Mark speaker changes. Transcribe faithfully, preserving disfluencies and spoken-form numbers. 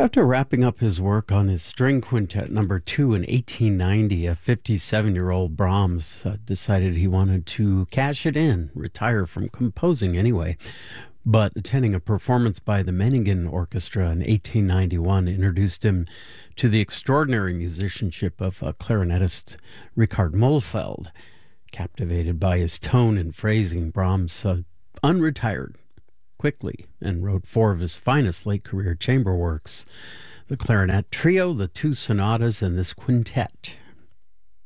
Speaker 1: After wrapping up his work on his string quintet number two in eighteen ninety, a fifty-seven-year-old Brahms uh, decided he wanted to cash it in, retire from composing anyway. But attending a performance by the Meiningen Orchestra in eighteen ninety-one introduced him to the extraordinary musicianship of uh, clarinetist Richard Mollfeld. Captivated by his tone and phrasing, Brahms uh, unretired quickly and wrote four of his finest late-career chamber works: the Clarinet Trio, the two sonatas, and this quintet.